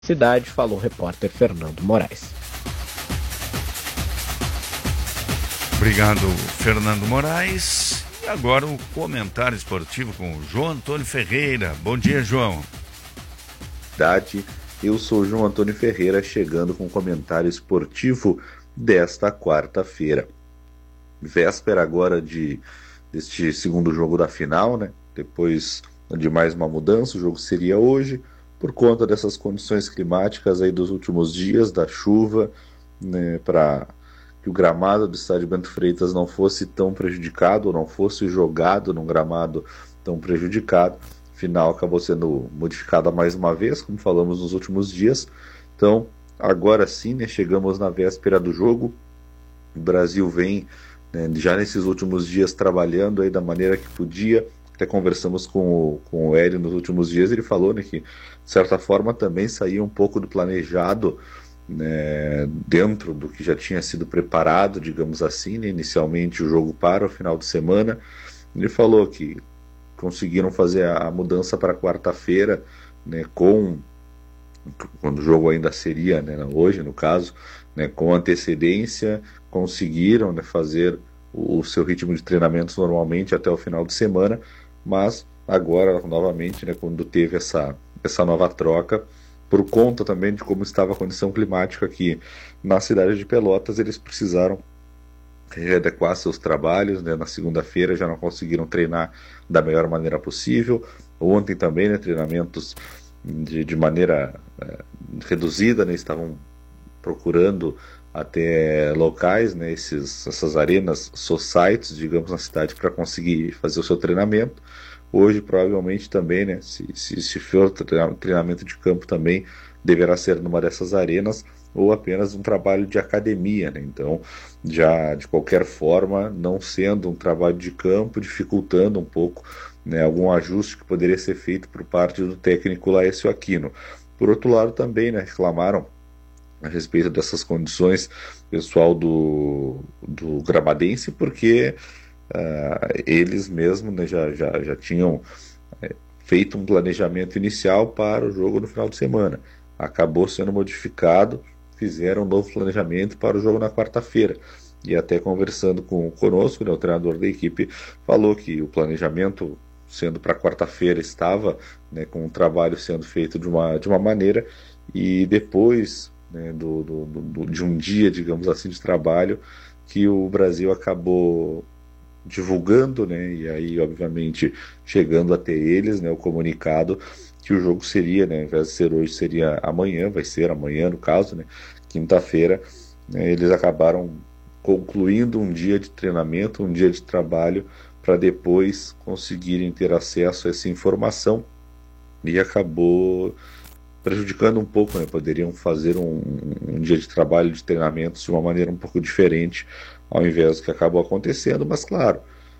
Cidade, falou o repórter Fernando Moraes. Obrigado, Fernando Moraes. E agora o comentário esportivo com o João Antônio Ferreira. Bom dia, João. Eu sou João Antônio Ferreira, chegando com o comentário esportivo desta quarta-feira. Véspera agora deste segundo jogo da final, né? Depois de mais uma mudança, o jogo seria hoje, por conta dessas condições climáticas aí dos últimos dias, da chuva, né, para que o gramado do estádio Bento Freitas não fosse tão prejudicado, ou não fosse jogado num gramado tão prejudicado. A final acabou sendo modificada mais uma vez, como falamos nos últimos dias. Então, agora sim, né, chegamos na véspera do jogo. O Brasil vem, né, já nesses últimos dias trabalhando aí da maneira que podia. Até conversamos com o Hélio nos últimos dias, ele falou, né, que de certa forma também saía um pouco do planejado, né, dentro do que já tinha sido preparado, digamos assim, né, inicialmente o jogo para o final de semana. Ele falou que conseguiram fazer a mudança para quarta-feira, né, quando o jogo ainda seria, né, hoje no caso, né, com antecedência, conseguiram, né, fazer o seu ritmo de treinamentos normalmente até o final de semana, mas agora novamente, né, quando teve essa nova troca, por conta também de como estava a condição climática aqui na cidade de Pelotas, eles precisaram readequar seus trabalhos, né? Na segunda-feira já não conseguiram treinar da melhor maneira possível. Ontem também, né, treinamentos de maneira reduzida, né? Estavam procurando até locais, né, essas arenas societies, digamos, na cidade, para conseguir fazer o seu treinamento. Hoje, provavelmente também, né, se for treinamento de campo também, deverá ser numa dessas arenas ou apenas um trabalho de academia, né? Então, já de qualquer forma, não sendo um trabalho de campo, dificultando um pouco, né, algum ajuste que poderia ser feito por parte do técnico Laércio Aquino. Por outro lado, também, né, reclamaram a respeito dessas condições pessoal do Gramadense, porque eles mesmos, né, já tinham feito um planejamento inicial para o jogo no final de semana. Acabou sendo modificado, fizeram um novo planejamento para o jogo na quarta-feira. E até conversando conosco, né, o treinador da equipe falou que o planejamento sendo para quarta-feira estava, né, com o trabalho sendo feito de uma maneira, e depois, né, de um dia, digamos assim, de trabalho, que o Brasil acabou divulgando, né, e aí obviamente chegando até eles, né, o comunicado que o jogo seria, né, ao invés de ser hoje, seria amanhã, vai ser amanhã no caso, né, quinta-feira, né, eles acabaram concluindo um dia de treinamento, um dia de trabalho, para depois conseguirem ter acesso a essa informação, e acabou prejudicando um pouco, né? Poderiam fazer um dia de trabalho, de treinamentos de uma maneira um pouco diferente, ao invés do que acabou acontecendo, mas claro,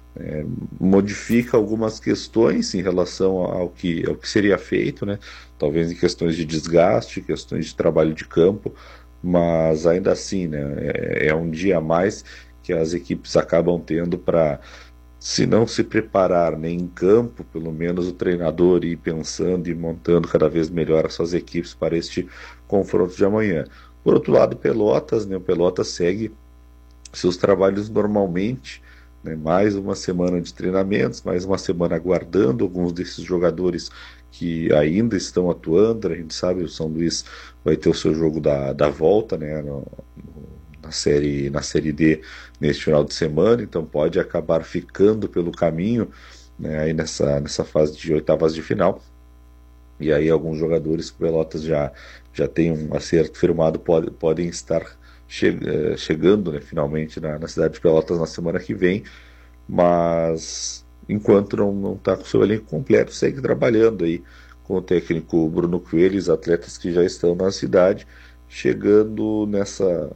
modifica algumas questões em relação ao que seria feito, né? Talvez em questões de desgaste, questões de trabalho de campo, mas ainda assim, né, é um dia a mais que as equipes acabam tendo para, se não se preparar nem em campo, pelo menos o treinador ir pensando e montando cada vez melhor as suas equipes para este confronto de amanhã. Por outro lado, Pelotas, né, o Pelotas segue seus trabalhos normalmente, né, mais uma semana de treinamentos, mais uma semana aguardando alguns desses jogadores que ainda estão atuando. A gente sabe, o São Luís vai ter o seu jogo da volta, né, na série D neste final de semana, então pode acabar ficando pelo caminho, né, aí nessa fase de oitavas de final. E aí alguns jogadores que o Pelotas já tem um acerto firmado podem estar chegando, né, finalmente na cidade de Pelotas na semana que vem, mas enquanto não está com o seu elenco completo, segue trabalhando aí com o técnico Bruno Coelho, os atletas que já estão na cidade, chegando nessa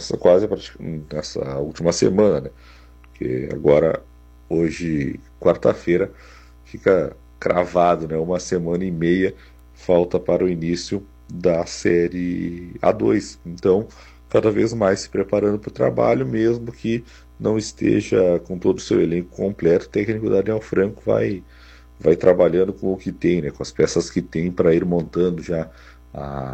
última semana, né? Porque agora, hoje, quarta-feira, fica cravado, né? Uma semana e meia falta para o início da série A2. Então, cada vez mais se preparando para o trabalho, mesmo que não esteja com todo o seu elenco completo. O técnico Daniel Franco vai trabalhando com o que tem, né? Com as peças que tem, para ir montando já